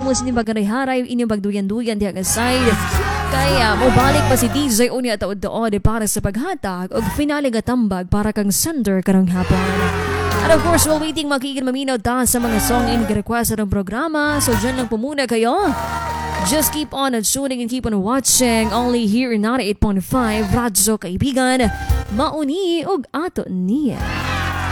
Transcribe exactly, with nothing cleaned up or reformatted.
mo sa inyong pagkanayharay, inyong pagduyan-duyan diha nga side. Kaya mo balik pa si D J Unya taod-dood para sa paghatag o finale nga tambag para kang sender karong hapon. And of course, while waiting, makikita maminaw ta sa mga song in request sa programa. So dyan lang po muna kayo. Just keep on tuning and keep on watching only here in ninety-eight point five Radyo Kaibigan. Mauni og ato niya.